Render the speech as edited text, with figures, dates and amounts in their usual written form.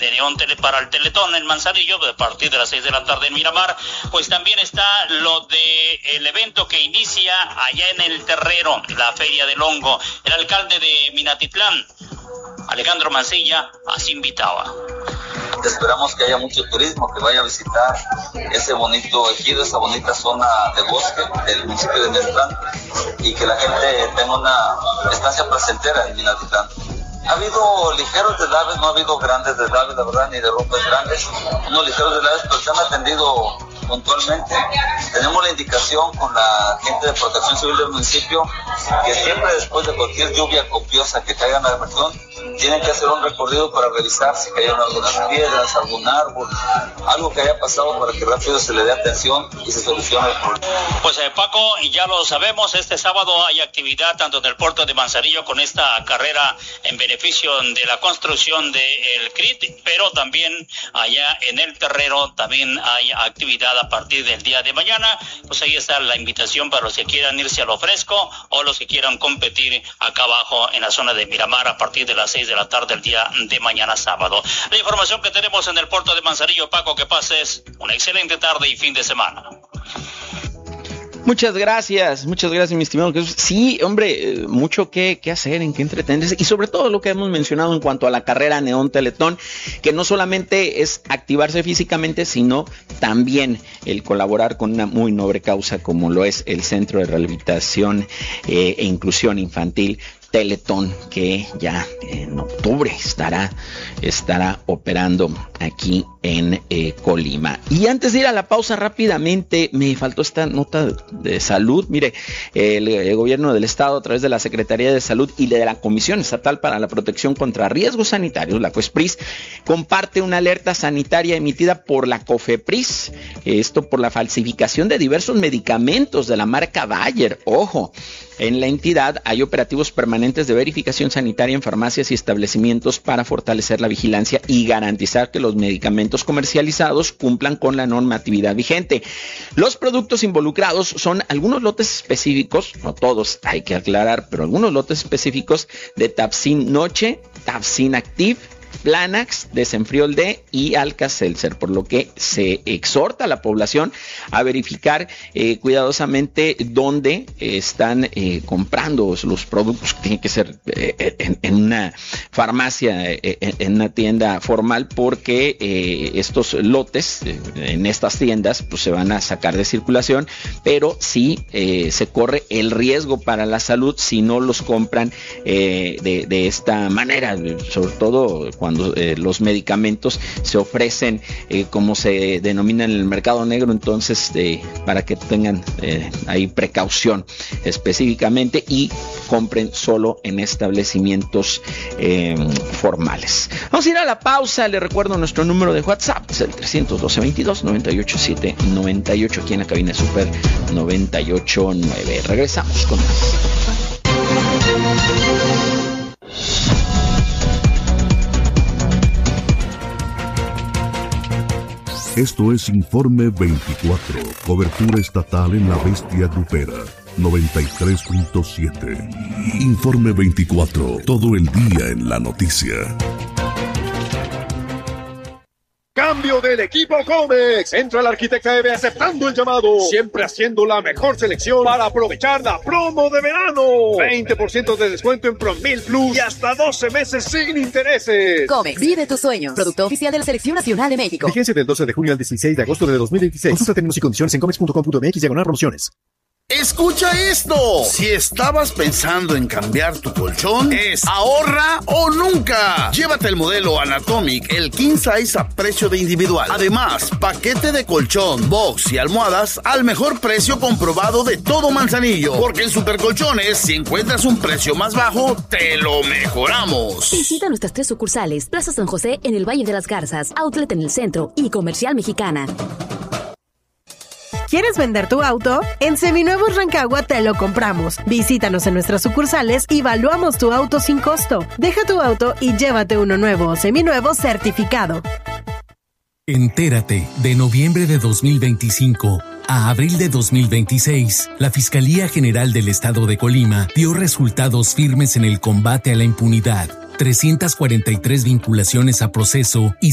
de neón para el Teletón en Manzanillo, a partir de las 6 de la tarde en Miramar. Pues también está lo de el evento que inicia allá en el Terrero, la Feria del Hongo. El alcalde de Minatitlán, Alejandro Mancilla, así invitaba. Esperamos que haya mucho turismo, que vaya a visitar ese bonito ejido, esa bonita zona de bosque del municipio de Minatitlán, y que la gente tenga una estancia placentera en Minatitlán. Ha habido ligeros deslaves, no ha habido grandes deslaves, la verdad, ni derrumbes grandes, unos ligeros deslaves, pero se han atendido puntualmente. Tenemos la indicación con la gente de Protección Civil del municipio que siempre después de cualquier lluvia copiosa que caiga en la región, tienen que hacer un recorrido para revisar si cayeron algunas piedras, algún árbol, algo que haya pasado, para que rápido se le dé atención y se solucione el problema. Pues Paco, ya lo sabemos, este sábado hay actividad tanto en el puerto de Manzanillo con esta carrera en beneficio de la construcción del CRIT, pero también allá en el Terrero también hay actividad a partir del día de mañana. Pues ahí está la invitación para los que quieran irse a lo fresco o los que quieran competir acá abajo en la zona de Miramar a partir de las 6 de la tarde el día de mañana sábado. La información que tenemos en el puerto de Manzanillo. Paco, que pases una excelente tarde y fin de semana. Muchas gracias, mi estimado Jesús. Sí, hombre, mucho que hacer, en qué entretenerse, y sobre todo lo que hemos mencionado en cuanto a la carrera Neón Teletón, que no solamente es activarse físicamente, sino también el colaborar con una muy noble causa como lo es el Centro de Rehabilitación e Inclusión Infantil Teletón, que ya en octubre estará operando aquí en Colima. Y antes de ir a la pausa, rápidamente, me faltó esta nota de salud. Mire, el gobierno del estado, a través de la Secretaría de Salud y de la Comisión Estatal para la Protección contra Riesgos Sanitarios, la COESPRIS, comparte una alerta sanitaria emitida por la COFEPRIS, esto por la falsificación de diversos medicamentos de la marca Bayer. Ojo, en la entidad hay operativos permanentes de verificación sanitaria en farmacias y establecimientos para fortalecer la vigilancia y garantizar que los medicamentos comercializados cumplan con la normatividad vigente. Los productos involucrados son algunos lotes específicos, no todos, hay que aclarar, pero algunos lotes específicos de Tapsin Noche, Tapsin Active, Planax, Desenfriol D y Alka-Seltzer, por lo que se exhorta a la población a verificar cuidadosamente dónde están comprando los productos. Tiene que ser en una farmacia, en una tienda formal, porque estos lotes en estas tiendas pues se van a sacar de circulación, pero sí se corre el riesgo para la salud si no los compran de esta manera, sobre todo cuando los medicamentos se ofrecen como se denomina en el mercado negro. Entonces para que tengan ahí precaución específicamente y compren solo en establecimientos formales. Vamos a ir a la pausa. Les recuerdo nuestro número de WhatsApp, es el 312-22-98-798, aquí en la cabina Super 98.9. Regresamos con más. Esto es Informe 24, cobertura estatal en la bestia grupera, 93.7. Informe 24, todo el día en la noticia. Cambio del equipo Comex. Entra la Arquitecta EVE aceptando el llamado. Siempre haciendo la mejor selección para aprovechar la promo de verano. 20% de descuento en Promil Plus y hasta 12 meses sin intereses. Comex, vive tus sueños. Producto oficial de la Selección Nacional de México. Vigencia del 12 de junio al 16 de agosto de 2026. Consulta términos y condiciones en comex.com.mx/promociones. Escucha esto. Si estabas pensando en cambiar tu colchón, es ahorra o nunca. Llévate el modelo Anatomic, el King Size a precio de individual. Además, paquete de colchón, box y almohadas al mejor precio comprobado de todo Manzanillo. Porque en Supercolchones, si encuentras un precio más bajo, te lo mejoramos. Visita nuestras 3 sucursales: Plaza San José en el Valle de las Garzas, Outlet en el centro y Comercial Mexicana. ¿Quieres vender tu auto? En Seminuevos Rancagua te lo compramos. Visítanos en nuestras sucursales y valuamos tu auto sin costo. Deja tu auto y llévate uno nuevo o seminuevo certificado. Entérate, de noviembre de 2025 a abril de 2026, la Fiscalía General del Estado de Colima dio resultados firmes en el combate a la impunidad. 343 vinculaciones a proceso y